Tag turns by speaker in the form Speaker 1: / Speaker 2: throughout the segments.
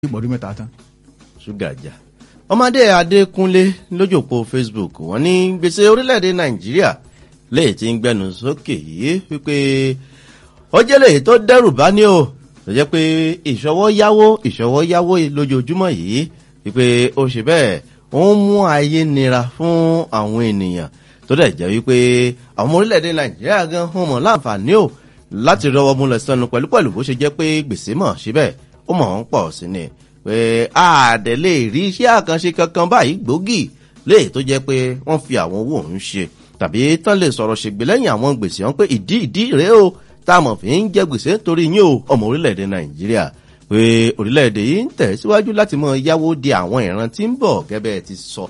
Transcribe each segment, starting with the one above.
Speaker 1: ìgbọ̀dún mẹ́ta tán.
Speaker 2: ṣúgà jà ọmọdé Adékúnlé lójòpó Facebook wọ́n ní gbèsè orílẹ̀-èdè Nàìjíríà lè ti ń gbẹnu sókè yìí wípé ó jẹ́ lè tó dẹ́rù bá ní o tó jẹ́ pé ìṣọwọ́ yáwó lójoojúmọ́ yìí wípé ó ṣe bẹ́ẹ̀ ó ń mú ayé nira fún àwọn ènìyàn tó dẹ̀ jẹ́ wípé àwọn orílẹ̀-èdè Nàìjíríà gan hàn mọ́ láǹfààní o láti rọwọ́ múlẹ̀ sọnù pẹ̀lú bó ṣe jẹ́ pé gbèsè mọ̀ síbẹ̀ ó mọ̀ ń pọ̀ sí ni pé àdẹ̀ lè rí iṣẹ́ àkànṣe kankan báyìí gbòógì léè tó jẹ́ pé wọ́n fi àwọn owó òun ṣe tàbí tán lè sọ̀rọ̀ ṣègbè lẹ́yìn àwọn gbèsè wọn pé ìdí rèé o tá a mọ̀ fi ń jẹ gbèsè nítorí yín o ọmọ orílẹ̀-èdè Nàìjíríà pé orílẹ̀-èdè yìí ń tẹ̀síwájú láti mọ yáwó di àwọn ìran tí ń bọ̀ gẹ́gẹ́ ti sọ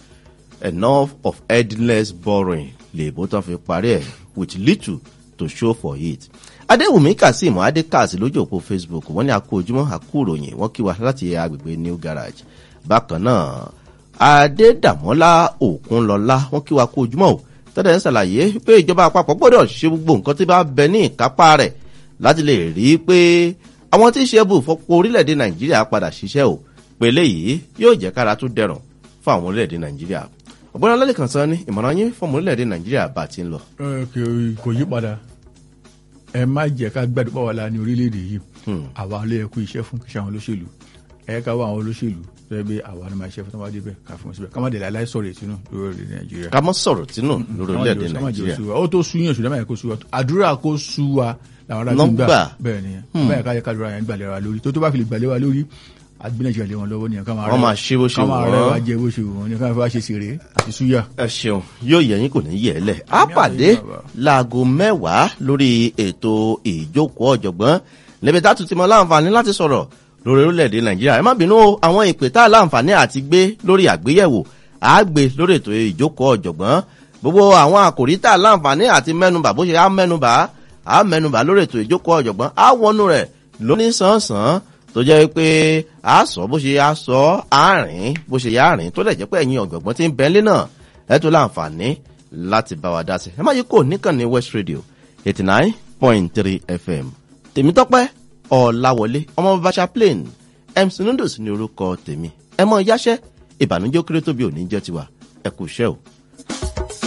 Speaker 2: enough of endless borrowing lèbó tán fi parí ẹ̀ with little to show for it. Adéwùmí Kazeem Adékàsí lójú òpó Facebook wọ́n ní akó ojúmọ́ àkú ìròyìn wọ́n kí wa láti agbègbè New Garage. Bákan náà Adédàmọ́lá Òkúnlọ́lá wọ́n kí wa kó ojúmọ́ o tẹ́lẹ̀ ń ṣàlàyé pé ìjọba àpapọ̀ gbọ́dọ̀ ṣe gbogbo nǹkan tí bá bẹ ní ìkápá rẹ̀ láti lè rí i pé àwọn tí ṣe bù fọ́pọ̀ orílẹ̀-èdè Nàìjíríà padà ṣiṣẹ́ o pé léyìí yóò jẹ́ kára tó dẹrùn fún àwọn orílẹ̀-èdè Nàìjíríà. Ọ̀gbọ́n alálẹ̀ kan sọ ní ìmọ̀ràn yín fún orílẹ̀-èdè Nàìjíríà bá ti ń lọ.
Speaker 1: Kò yí padà ẹ má jẹ́ ká gbàdúrà wà lá ní orílẹ̀-èdè yìí àwa ló yẹ kó iṣẹ́ fún kí àwọn olóṣèlú ẹ ká wá àwọn olóṣèlú lọ́wọ́ bí àwa ni máa ṣe fún tó bá débẹ̀ ká fún síbẹ̀ ká má dé láì sọ̀rọ̀ ìtinú lórílẹ̀-èdè Nàìjíríà.
Speaker 2: ká má sọ̀rọ̀ tínú lórílẹ̀-èdè Nàìjíríà.
Speaker 1: ó tó sú yàn ṣùgbọ́n kó sú wa àdúrà kó sú wa làwọn ará ti ń gbà bẹ́ẹ̀ ni bẹ́ẹ̀ ká yẹ ká àdúrà yẹn gbàlẹ̀ wa lórí tó bá fi lè gbàlẹ̀ wa lórí àgbẹ̀ Nàìjíríà lé wọn lọ́wọ́ nìyẹn ká máa
Speaker 2: ṣe bó ṣe wọ́n
Speaker 1: ká máa rẹ̀ wá jẹ bó ṣe wọ́n nìyẹn ká máa ṣe ṣeré àti súyà.
Speaker 2: ẹ ṣeun yóò yẹ yín kò ní yẹ ẹ lẹ á pàdé láago 10 lórí ètò ìjókòó ọ̀jọ̀gbọ́n lẹ́bi tá a tún ti mọ láǹfààní láti sọ̀rọ̀ lórí orílẹ̀-èdè Nàìjíríà ẹ má bínú àwọn ìpè tá a láǹfààní àti gbé lórí àgbéyẹ̀wò á gbé lórí ètò ìjókòó ọ̀jọ̀gbọ́n gbogbo àwọn àkòrí tá a láǹfààní àti mẹ́nubà bó ṣe á mẹ́nubà lórí ètò ìjókòó ọ̀jọ̀gbọ́n á wọnú rẹ̀ lóní sàn-án tó jẹ́ pé a sọ bó ṣe a sọ àárín bó ṣe yá àárín tó lè jẹ́ pé ẹ̀yin ọ̀jọ̀gbọ́n tí ń bẹ́ńlé náà ẹ tó láǹfààní láti bá wa dá sí. ẹ má yí kò níkànnì West Radio 89.3 FM Tèmítọ́pẹ́ Ọláwọlé ọmọ Basha Plain MC Noodles ní orúkọ tèmi ẹ mọ yáṣẹ́ ìbànújẹ́ kéré tóbi òní jẹ́ tiwa ẹ kú iṣẹ́ o.